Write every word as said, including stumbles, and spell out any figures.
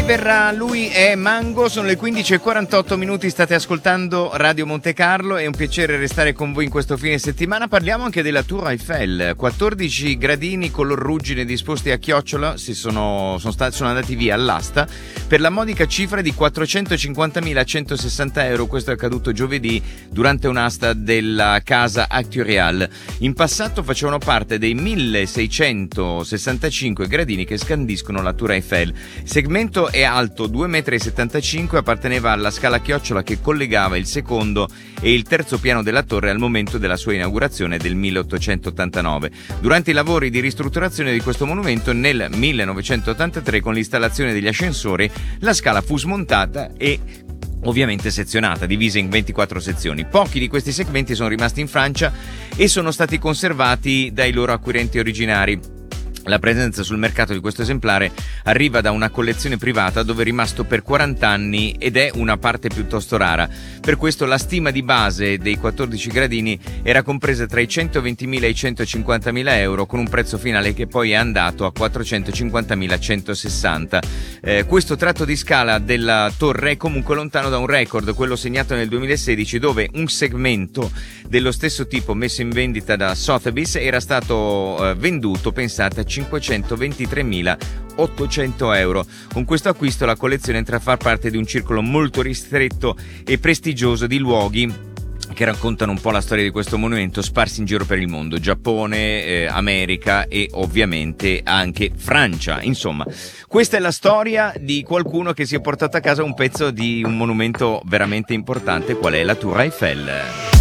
verrà, lui è Mango, sono le quindici e quarantotto minuti, state ascoltando Radio Monte Carlo, è un piacere restare con voi in questo fine settimana. Parliamo anche della Tour Eiffel, quattordici gradini color ruggine disposti a chiocciola si sono, sono, stati, sono andati via all'asta per la modica cifra di quattrocentocinquantamilacentosessanta euro. Questo è accaduto giovedì durante un'asta della casa Acturial. In passato facevano parte dei milleseicentosessantacinque gradini che scandiscono la Tour Eiffel. Il segmento è alto due virgola settantacinque metri, apparteneva alla scala a chiocciola che collegava il secondo e il terzo piano della torre al momento della sua inaugurazione del milleottocentottantanove. Durante i lavori di ristrutturazione di questo monumento nel millenovecentottantatré, con l'installazione degli ascensori, la scala fu smontata e ovviamente sezionata, divisa in ventiquattro sezioni. Pochi di questi segmenti sono rimasti in Francia e sono stati conservati dai loro acquirenti originari. La presenza sul mercato di questo esemplare arriva da una collezione privata dove è rimasto per quaranta anni ed è una parte piuttosto rara. Per questo la stima di base dei quattordici gradini era compresa tra i centoventimila e i centocinquantamila euro, con un prezzo finale che poi è andato a quattrocentocinquantamilacentosessanta. Eh, questo tratto di scala della torre è comunque lontano da un record, quello segnato nel duemilasedici, dove un segmento dello stesso tipo messo in vendita da Sotheby's era stato eh, venduto, pensate, a cinquecentoventitremilaottocento euro. Con questo acquisto la collezione entra a far parte di un circolo molto ristretto e prestigioso di luoghi che raccontano un po' la storia di questo monumento, sparsi in giro per il mondo: Giappone, eh, America e ovviamente anche Francia. Insomma, questa è la storia di qualcuno che si è portato a casa un pezzo di un monumento veramente importante, qual è la Tour Eiffel.